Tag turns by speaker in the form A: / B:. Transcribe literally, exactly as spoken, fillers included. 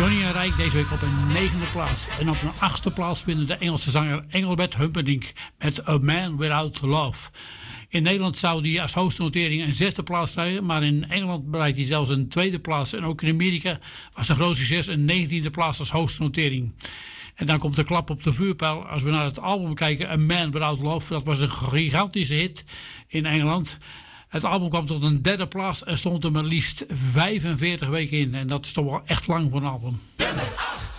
A: Johnny en Rijk deze week op een negende plaats. En op een achtste plaats vinden de Engelse zanger Engelbert Humperdinck met A Man Without Love. In Nederland zou hij als hoogste notering een zesde plaats krijgen, maar in Engeland bereikt hij zelfs een tweede plaats. En ook in Amerika was een groot succes, een negentiende plaats als hoogste notering. En dan komt de klap op de vuurpijl als we naar het album kijken, A Man Without Love. Dat was een gigantische hit in Engeland. Het album kwam tot een derde plaats en stond er maar liefst vijfenveertig weken in. En dat is toch wel echt lang voor een album.